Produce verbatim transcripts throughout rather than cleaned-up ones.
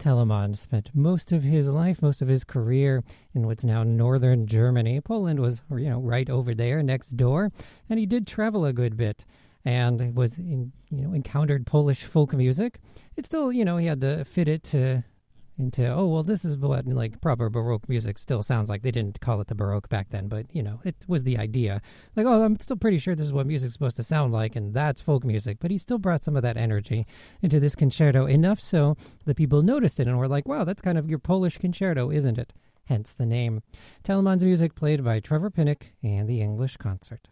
Telemann spent most of his life, most of his career in what's now northern Germany. Poland was, you know, right over there, next door, and he did travel a good bit and was, in, you know, encountered Polish folk music. It's still, you know, he had to fit it to into, oh, well, this is what, like, proper Baroque music still sounds like. They didn't call it the Baroque back then, but, you know, it was the idea. Like, oh, I'm still pretty sure this is what music's supposed to sound like, and that's folk music. But he still brought some of that energy into this concerto, enough so that people noticed it and were like, wow, that's kind of your Polish concerto, isn't it? Hence the name. Telemann's music played by Trevor Pinnock and the English Concert.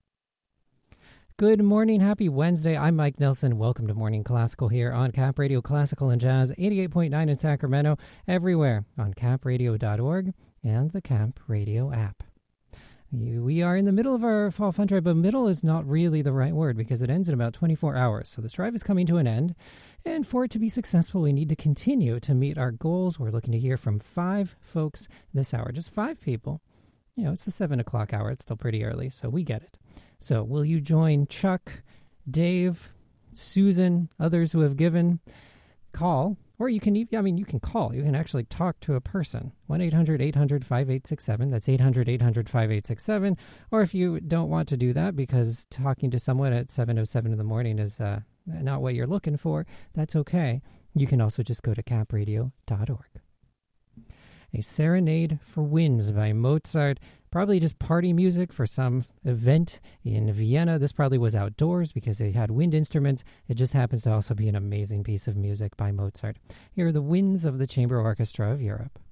Good morning, happy Wednesday. I'm Mike Nelson. Welcome to Morning Classical here on Cap Radio Classical and Jazz, eighty-eight point nine in Sacramento, everywhere on cap radio dot org and the Cap Radio app. We are in the middle of our fall fun drive, but middle is not really the right word because it ends in about twenty-four hours. So this drive is coming to an end, and for it to be successful, we need to continue to meet our goals. We're looking to hear from five folks this hour, just five people. You know, it's the seven o'clock hour. It's still pretty early, so we get it. So will you join Chuck, Dave, Susan, others who have given, call, or you can even, I mean, you can call. You can actually talk to a person. one eight hundred eight hundred five eight six seven. That's eight hundred eight hundred five eight six seven. Or if you don't want to do that because talking to someone at seven oh seven in the morning is uh, not what you're looking for, that's okay. You can also just go to cap radio dot org. A Serenade for Winds by Mozart. Probably just party music for some event in Vienna. This probably was outdoors because they had wind instruments. It just happens to also be an amazing piece of music by Mozart. Here are the Winds of the Chamber Orchestra of Europe.